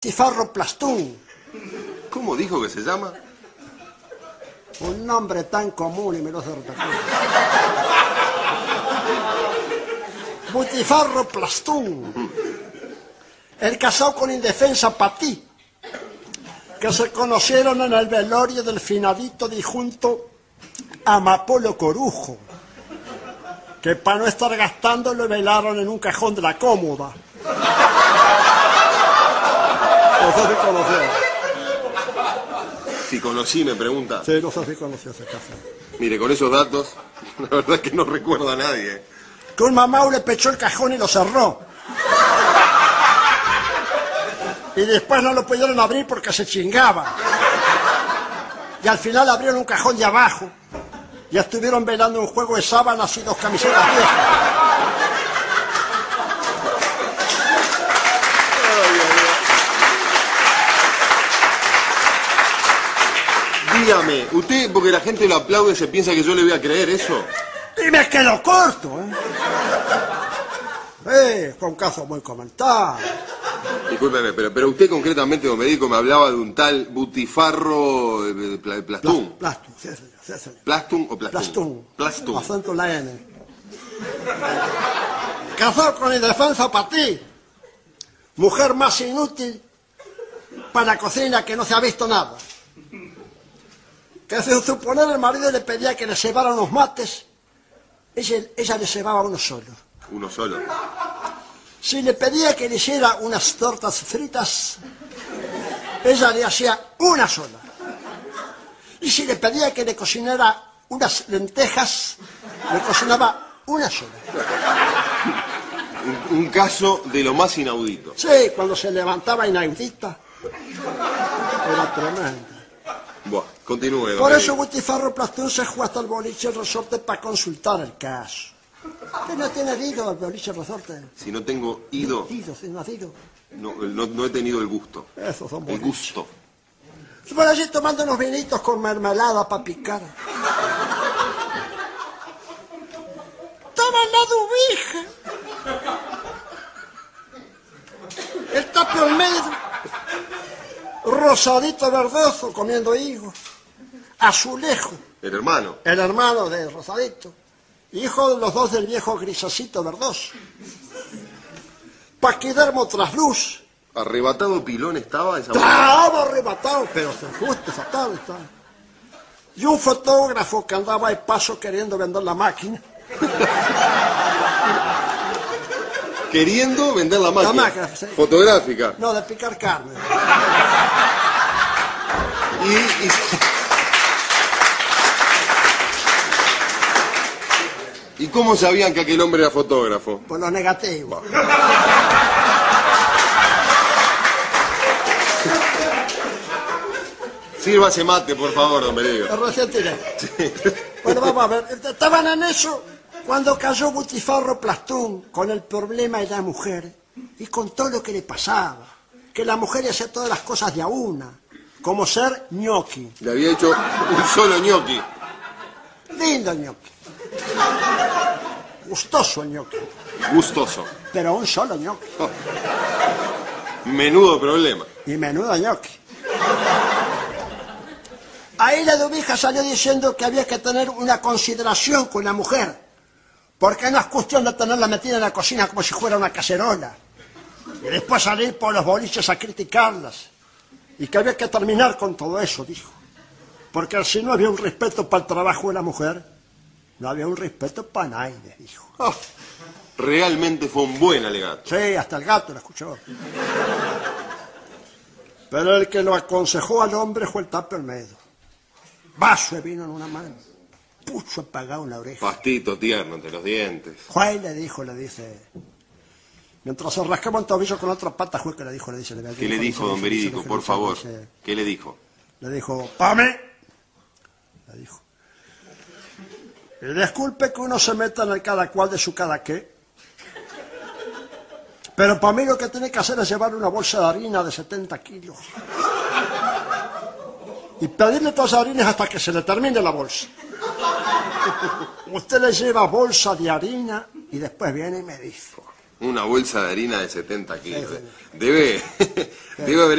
Butifarro Plastún. ¿Cómo dijo que se llama? Un nombre tan común y me lo hace repetir. Butifarro Plastún. El casado con indefensa Patí, que se conocieron en el velorio del finadito difunto Amapolo Corujo, que para no estar gastando lo velaron en un cajón de la cómoda. No sé si conoció. Si conocí, me pregunta. Sí, no sé si conoció ese caso. Mire, con esos datos, la verdad es que no recuerdo a nadie. Que un mamau le pechó el cajón y lo cerró. Y después no lo pudieron abrir porque se chingaba. Y al final abrieron un cajón de abajo. Y estuvieron velando un juego de sábanas y 2 camisetas viejas. Dígame, usted, porque la gente lo aplaude, se piensa que yo le voy a creer eso. Y me quedó corto, fue un caso muy comentado. Discúlpeme, pero usted concretamente, don médico, me hablaba de un tal Butifarro Plastún. Plastún, sí, señor, sí, señor. ¿Plastún o Plastún? Plastún. Plastún. Acento la N. Casado con indefensa Patí. Mujer más inútil para la cocina que no se ha visto nada. Que sin suponer el marido le pedía que le cebara unos mates, ella le cebaba uno solo. ¿Uno solo? Si le pedía que le hiciera unas tortas fritas, ella le hacía una sola. Y si le pedía que le cocinara unas lentejas, le cocinaba una sola. Un caso de lo más inaudito. Sí, cuando se levantaba inaudita, era tremendo. Buah, continúe, don Por eso médico. Butifarro Plastún se fue hasta el boliche del resorte para consultar el caso. ¿Usted no tiene ido al boliche del resorte? Si no tengo ido, Ido, sí, no ha ido. no he tenido el gusto. Esos son El boliches. gusto. Por allí tomando unos vinitos con mermelada para picar. ¡Toma la dubija! El Tapio Almeida, rosadito verdoso, comiendo higos. Azulejo, El hermano. el hermano de Rosadito, hijo de los dos del viejo grisacito verdoso. Paquidermo Trasluz, Arrebatado pilón estaba esa estaba arrebatado, pero justo esa tarde estaba. Y un fotógrafo que andaba de paso queriendo vender la máquina. queriendo vender la máquina. máquina, sí. Fotográfica. No, de picar carne. ¿Y cómo sabían que aquel hombre era fotógrafo? Por los negativos. Sírvase mate, por favor, don Benito. Recién tiré. Bueno, vamos a ver. Estaban en eso cuando cayó Butifarro Plastún con el problema de la mujer y con todo lo que le pasaba. Que la mujer hacía todas las cosas de a una, como ser ñoqui. Le había hecho un solo ñoqui. Lindo ñoqui. Gustoso ñoqui. Gustoso. Pero un solo ñoqui. Menudo problema. Y menudo ñoqui. Ahí la dubija salió diciendo que había que tener una consideración con la mujer, porque no es cuestión de tenerla metida en la cocina como si fuera una cacerola, y después salir por los boliches a criticarlas, y que había que terminar con todo eso, dijo, porque si no había un respeto para el trabajo de la mujer, no había un respeto para nadie, dijo. Oh, realmente fue un buen alegato. Sí, hasta el gato lo escuchó. Pero el que lo aconsejó al hombre fue el Tapio Almeida. Vaso de vino en una mano, pucho apagado en la oreja. Pastito tierno entre los dientes. Juez le dice, mientras se rascaba un tobillo con otra pata, juez que le dice. ¿Qué le dijo, don Verídico, por favor? ¿Qué le dijo? Le dijo, ¡pame! Le dijo. Y disculpe que uno se meta en el cada cual de su cada qué, pero para mí lo que tiene que hacer es llevar una bolsa de harina de 70 kilos. Y pedirle todas las harinas hasta que se le termine la bolsa. Usted le lleva bolsa de harina y después viene y me dice, Una bolsa de harina de 70 kilos. Sí, Debe haber